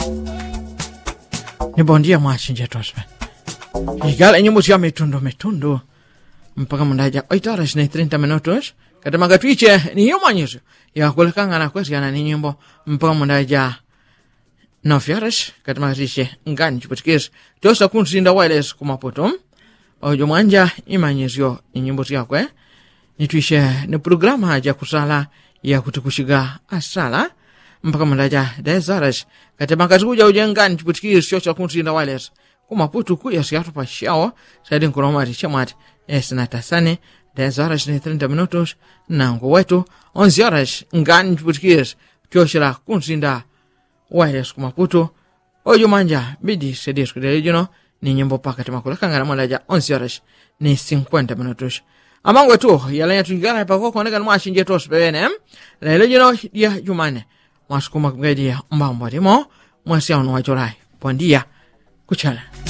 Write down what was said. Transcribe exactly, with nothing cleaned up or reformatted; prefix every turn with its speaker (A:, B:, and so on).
A: Ni bom dia mwachinje tosbe. Igala nyimbo ya mitundu mitundu. Mpaka mundaja oito horas ni trinta minutos. Kata magatwiche ni yomanyizo. Ya kulekanga na kwesi yana ni nyimbo. Mpaka mundaja nove horas. Kata magatwiche ngani chupatikis. Tosa kunsinda wireless kumapoto. Ojo mwanja imanyizyo nyimbo yakwe. Nitwishe ni programa ya kusala ya kutukushiga asala. Mpaka mundaja dez horas. Kata makatukuja ujengani chupatikis chocha kunsinda wireless. Kumaputu kuya siyatu pa xiao, saidi nkuromari chamati, esi natasane, dez horas ni trinta minutos, nangu wetu, onze horas, ngani nchiputikis, choshira kunsinda, wireless kumaputu, ojo manja, bidi sedis kudelejino, ni nyimbo paka timakula kangana mwalaja, onze horas, ni cinquenta minutos. Amangu wetu, yalanya tujigana ipako koneka nwa shinje tos bewene, lelejino ya jumane, mwasukuma kumgedi ya mbambo dimo, mwasi ya unuwa jorai, pondia, kuchala.